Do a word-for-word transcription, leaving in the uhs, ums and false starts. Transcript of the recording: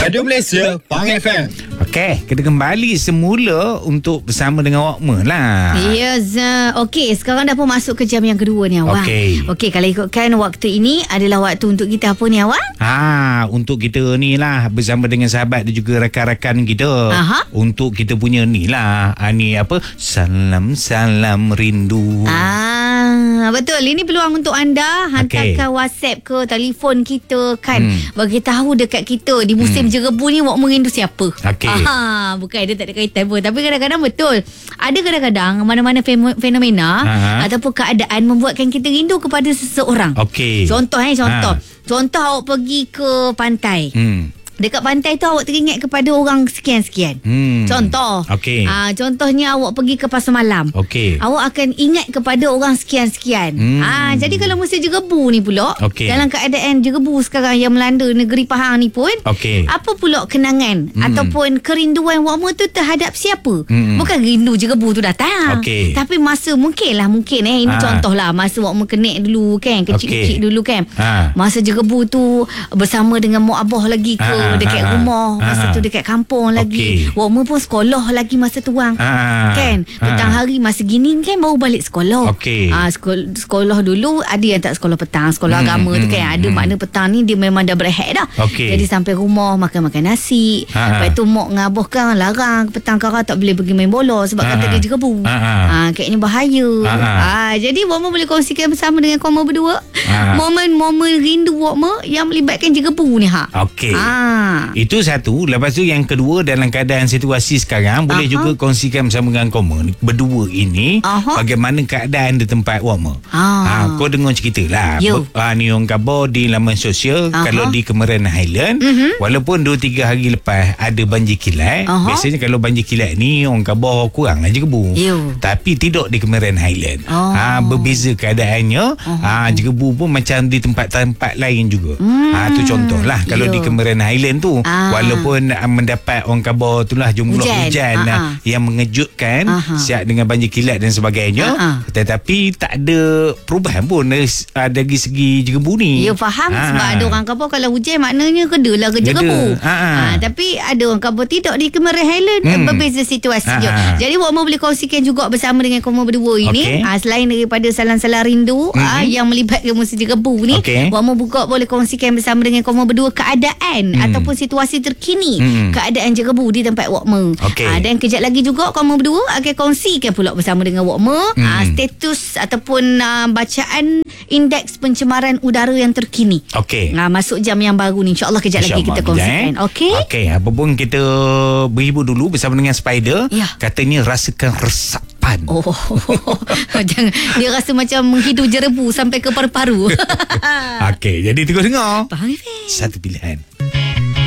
Radio Malaysia, Pang F M. Okey, kita kembali semula untuk bersama dengan Wakma lah. Yes. Okey, sekarang dah pun masuk ke jam yang kedua ni awak. Okey. Okey, kalau ikutkan waktu ini adalah waktu untuk kita apa ni awak? Ha, untuk kita ni lah bersama dengan sahabat dan juga rakan-rakan kita. Aha. Untuk kita punya ni lah. Ha, ni apa? Salam-salam rindu. Ah, betul. Ini peluang untuk anda hantarkan Okey. WhatsApp ke telefon kita kan. Hmm. Bagi tahu dekat kita di musim hmm. jerebu ni Wak merindu siapa. Okey. Ah, bukan dia tak ada kaitan pun. Tapi kadang-kadang betul. Ada kadang-kadang mana-mana fenomena Aha. ataupun keadaan membuatkan kita rindu kepada seseorang. Okey. Contoh eh contoh. Ha. Contoh awak pergi ke pantai. Hmm. Dekat pantai tu awak teringat kepada orang sekian-sekian. Hmm. Contoh. Okey. Ah, contohnya awak pergi ke pasar malam. Okey. Awak akan ingat kepada orang sekian-sekian. Hmm. Ah, jadi kalau musim jerebu ni pula, Okey. dalam keadaan jerebu sekarang yang melanda negeri Pahang ni pun, Okey. apa pula kenangan Hmm. ataupun kerinduan Wakma tu terhadap siapa? Hmm. Bukan rindu jerebu tu datang. Okey. Tapi masa mungkin lah mungkin eh ini Ah. contoh lah masa Wakma kenek dulu kan, kecil-kecil Okey. dulu kan. Ah. Masa jerebu tu bersama dengan mak abah lagi ke Ah, dekat ah, rumah. Masa ah. tu dekat kampung lagi. Okey. Wakma pun sekolah lagi masa tu bang. Ah. Kan petang Ah. hari masa gini kan baru balik sekolah. Okey. Ah, sekolah, sekolah dulu ada yang tak sekolah petang, sekolah Hmm, agama tu hmm, kan. Ada hmm. makna petang ni dia memang dah berehat dah. Okey. Jadi sampai rumah makan-makan nasi. Ah. Lepas tu mak ngabah kan larang petang kara tak boleh pergi main bola sebab Ah. kata dia jerebu. Ah. Ah, kayaknya bahaya. Ah. Ah, jadi Wakma boleh kongsikan bersama dengan Wakma berdua Ah. momen-momen rindu Wakma yang melibatkan jerebu ni ha. Okey. Ah. Itu satu. Lepas tu yang kedua, dalam keadaan situasi sekarang, boleh Aha. juga kongsikan bersama dengan Koma berdua ini Aha. bagaimana keadaan di tempat Wakma. Ah. Ha, kau dengar cerita lah. Yo. Ha, ni orang khabar di laman sosial. Aha. Kalau di Kemaran Highland, Mhm. walaupun dua tiga hari lepas ada banjir kilat. Aha. Biasanya kalau banjir kilat ni orang khabar kurang lah jerebu. Yo. Tapi tidak di Kemaran Highland. Oh. Ha, berbeza keadaannya. Ha, jerebu pun macam di tempat-tempat lain juga. Hmm. Ha, tu contoh lah. Kalau Yo. di Kemaran Highland tu, Ah. walaupun uh, mendapat orang khabar itulah jumlah Hujan. hujan, Ah, uh, ah. yang mengejutkan, Aha. siap dengan banjir kilat dan sebagainya. Ah, ah. Tetapi tak ada perubahan pun dari, uh, dari segi jerebu ni. Ya faham Ah. sebab ada orang khabar kalau hujan maknanya keda lah ke Keda. jerebu. Ha, ha. Ha, tapi ada orang khabar tidak di Kemaran Highland Hmm. berbeza situasi Ha, je. ha. Jadi Wakma boleh kongsikan juga bersama dengan Koma berdua ini. Okey. Ha, selain daripada salam-salam rindu Mhm. ha, yang melibatkan musim jerebu ni, Okey. Wakma juga boleh kongsikan bersama dengan Koma berdua keadaan Hmm. ataupun situasi terkini Hmm. keadaan jerebu di tempat Wakma. Okey. Ha, dan kejap lagi juga Koma berdua akan kongsikan pula bersama dengan Wakma ha, Hmm. status ataupun uh, bacaan indeks pencemaran udara yang terkini. Okey. Nah, masuk jam yang baru ni InsyaAllah kejap lagi InsyaAllah kita kejap, kongsikan. eh. Okey? Okey, apa pun kita berhibur dulu bersama dengan Spider. Ya. Katanya rasakan resapan. Oh, jangan. Dia rasa macam menghidu jerebu sampai ke paru-paru. Okey, jadi terus dengar. Faham, Ifan? Satu pilihan.